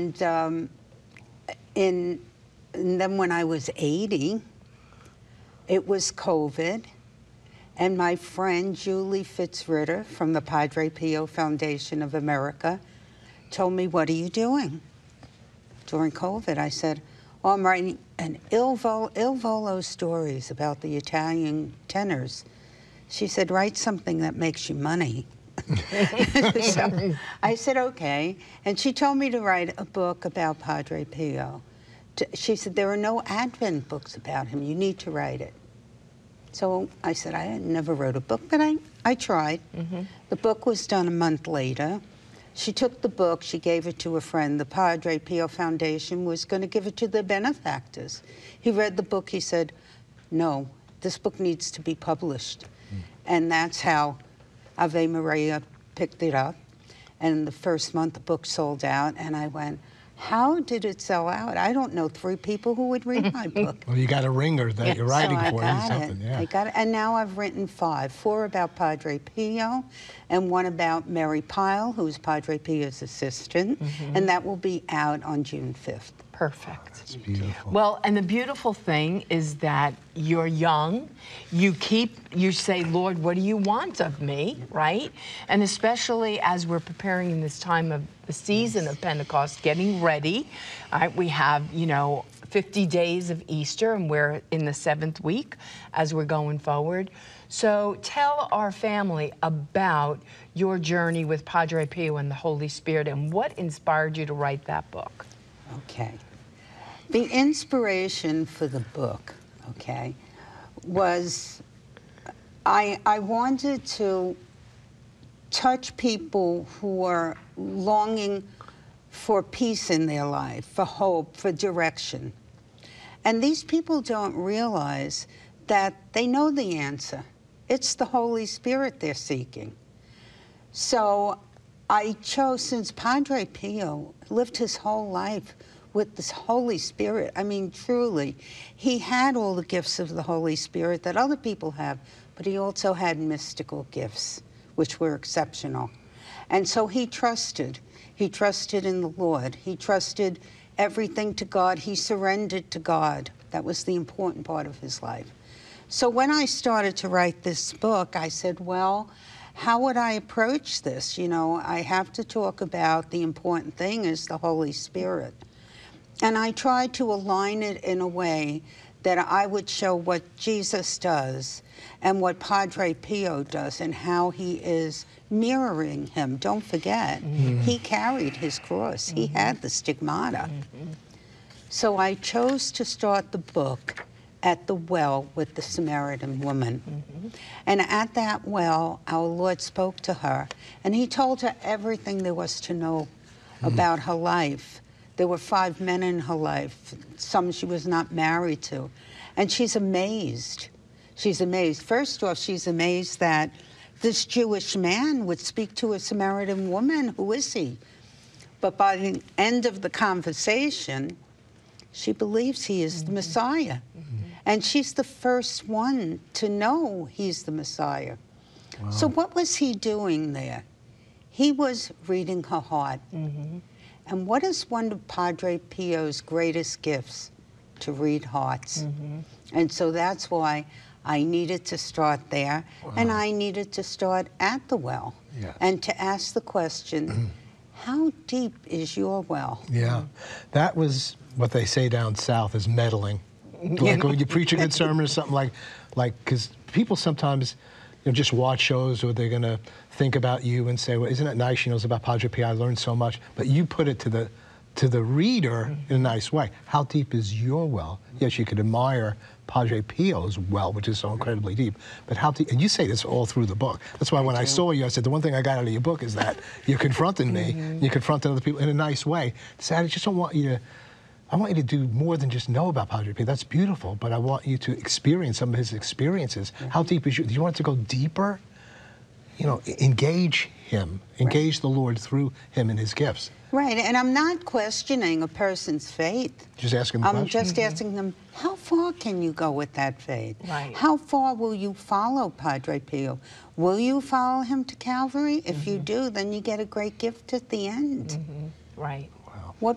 And, and then when I was 80, it was COVID, and my friend Julie Fitzritter from the Padre Pio Foundation of America told me, "What are you doing during COVID?" I said, "Oh, I'm writing an Il Volo stories about the Italian tenors." She said, "Write something that makes you money." So I said, "Okay." And she told me to write a book about Padre Pio. She said, "There are no Advent books about him. You need to write it." So I said, I never wrote a book, but I tried. The book was done a month later. She took the book, she gave it to a friend. The Padre Pio Foundation was going to give it to their benefactors. He read the book, he said, "No, this book needs to be published." And that's how Ave Maria picked it up. And the first month the book sold out, and I went, how did it sell out? I don't know 3 people who would read my book. Well, you got a ringer that you're writing for. I got it. And now I've written 5. 4 about Padre Pio, and 1 about Mary Pyle, who's Padre Pio's assistant. And that will be out on June 5th. Perfect. It's beautiful. Well, and the beautiful thing is that you're young. You say, "Lord, what do you want of me?" Right? And especially as we're preparing in this time of the season of Pentecost, getting ready. We have, 50 days of Easter, and we're in the 7th week as we're going forward. So tell our family about your journey with Padre Pio and the Holy Spirit, and what inspired you to write that book. Okay. The inspiration for the book, okay, was I wanted to touch people who are longing for peace in their life, for hope, for direction. And these people don't realize that they know the answer. It's the Holy Spirit they're seeking. So I chose, since Padre Pio lived his whole life with this Holy Spirit, I mean, truly, he had all the gifts of the Holy Spirit that other people have, but he also had mystical gifts, which were exceptional. And so he trusted. He trusted in the Lord. He trusted everything to God. He surrendered to God. That was the important part of his life. So when I started to write this book, I said, well, how would I approach this? I have to talk about the important thing is the Holy Spirit. And I tried to align it in a way that I would show what Jesus does and what Padre Pio does and how he is mirroring him. Don't forget, he carried his cross. He had the stigmata. So I chose to start the book at the well with the Samaritan woman. And at that well, our Lord spoke to her, and he told her everything there was to know about her life. There were 5 men in her life, some she was not married to. And she's amazed. She's amazed. First off, she's amazed that this Jewish man would speak to a Samaritan woman. Who is he? But by the end of the conversation, she believes he is the Messiah. And she's the first one to know he's the Messiah. Wow. So what was he doing there? He was reading her heart. And what is one of Padre Pio's greatest gifts? To read hearts. And so that's why I needed to start there. And I needed to start at the well. And to ask the question, how deep is your well? That was what they say down south is meddling. Like when you preach a good sermon or something because people sometimes just watch shows, or they're going to think about you and say, well, isn't it nice, it's about Padre Pio, I learned so much. But you put it to the reader in a nice way. How deep is your well? Yes, you could admire Padre Pio's well, which is so incredibly deep. But how deep, and you say this all through the book. That's why when I saw you, I said, the one thing I got out of your book is that you're confronting me, you're confronting other people in a nice way. So I just don't want you to, I want you to do more than just know about Padre Pio. That's beautiful, but I want you to experience some of his experiences. How deep is you? Do you want it to go deeper? Engage him, engage the Lord through him and his gifts. Right, and I'm not questioning a person's faith. Just asking them. I'm just asking them, how far can you go with that faith? Right. How far will you follow Padre Pio? Will you follow him to Calvary? If you do, then you get a great gift at the end. Right.